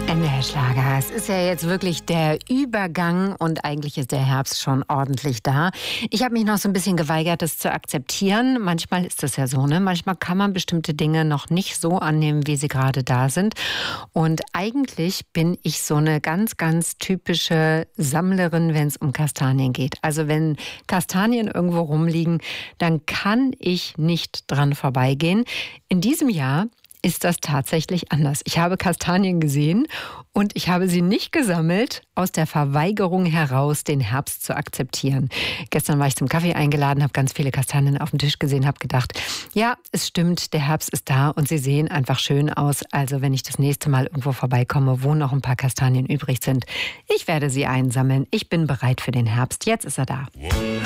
Der Schlager. Es ist ja jetzt wirklich der Übergang und eigentlich ist der Herbst schon ordentlich da. Ich habe mich noch so ein bisschen geweigert, das zu akzeptieren. Manchmal ist das ja so, ne? Manchmal kann man bestimmte Dinge noch nicht so annehmen, wie sie gerade da sind. Und eigentlich bin ich so eine ganz, ganz typische Sammlerin, wenn es um Kastanien geht. Also wenn Kastanien irgendwo rumliegen, dann kann ich nicht dran vorbeigehen. In diesem Jahr ist das tatsächlich anders. Ich habe Kastanien gesehen und ich habe sie nicht gesammelt aus der Verweigerung heraus, den Herbst zu akzeptieren. Gestern war ich zum Kaffee eingeladen, habe ganz viele Kastanien auf dem Tisch gesehen, habe gedacht, ja, es stimmt, der Herbst ist da und sie sehen einfach schön aus. Also wenn ich das nächste Mal irgendwo vorbeikomme, wo noch ein paar Kastanien übrig sind, ich werde sie einsammeln. Ich bin bereit für den Herbst. Jetzt ist er da.